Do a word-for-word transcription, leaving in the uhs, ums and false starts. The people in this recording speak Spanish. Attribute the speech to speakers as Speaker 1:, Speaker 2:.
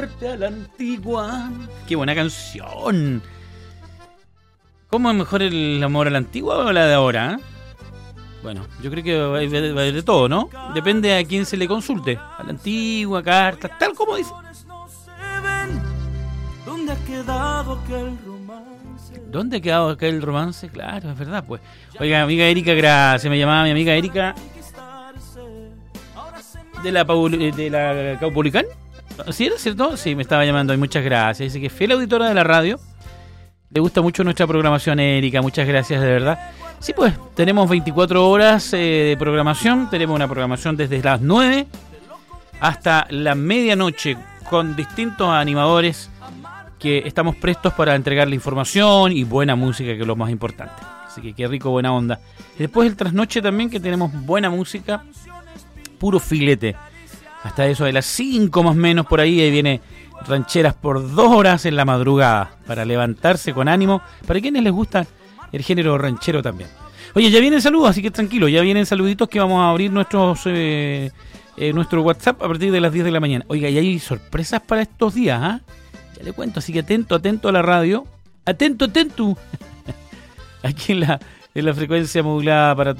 Speaker 1: A la antigua. Qué buena canción. ¿Cómo es mejor el amor a la antigua o la de ahora? ¿Eh? Bueno, yo creo que va a haber, va a haber de todo, ¿no? Depende a quién se le consulte. A la antigua, cartas, tal como dice.
Speaker 2: ¿Dónde ha quedado aquel romance?
Speaker 1: ¿Dónde ha quedado aquel romance? Claro, es verdad, pues. Oiga, amiga Erika, gracias. Me llamaba mi amiga Erika de la, Paul, de la Caupolicán. ¿Sí era cierto? Sí, me estaba llamando. Y muchas gracias. Dice que es fiel auditora de la radio. Le gusta mucho nuestra programación, Erika. Muchas gracias, de verdad. Sí, pues, tenemos veinticuatro horas eh, de programación. Tenemos una programación desde las nueve hasta la medianoche con distintos animadores que estamos prestos para entregar la información y buena música, que es lo más importante. Así que qué rico, buena onda. Y después el trasnoche también, que tenemos buena música, puro filete. Hasta eso de las cinco más o menos por ahí, ahí viene rancheras por dos horas en la madrugada, para levantarse con ánimo, para quienes les gusta el género ranchero también. Oye, ya vienen saludos, así que tranquilo, ya vienen saluditos que vamos a abrir nuestros eh, eh, nuestro WhatsApp a partir de las diez de la mañana. Oiga, y hay sorpresas para estos días, ¿ah? ¿eh? Ya le cuento, así que atento, atento a la radio. Atento, atento. Aquí en la, en la frecuencia modulada para todos.